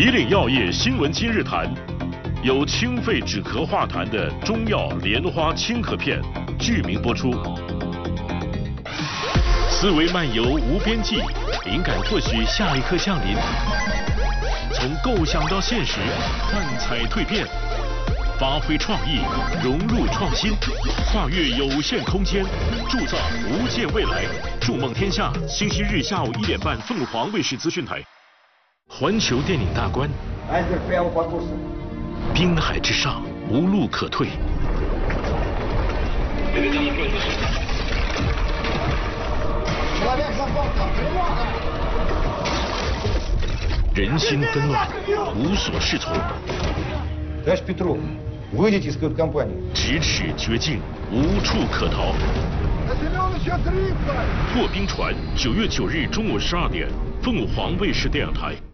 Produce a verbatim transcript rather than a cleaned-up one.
以岭药业新闻今日谈，有清肺止咳化痰的中药莲花清咳片，剧名播出。思维漫游无边际，灵感或许下一刻降临。从构想到现实，幻彩蜕变，发挥创意，融入创新，跨越有限空间，铸造无限未来。筑梦天下，星期日下午一点半，凤凰卫视资讯台。环球电影大观，滨海之上无路可退。人心纷乱，无所适从。 Товарищ Петров, выйдите из кают-компании. 咫尺绝境，无处可逃。破冰船，九月九日中午十二点，凤凰卫视电视台。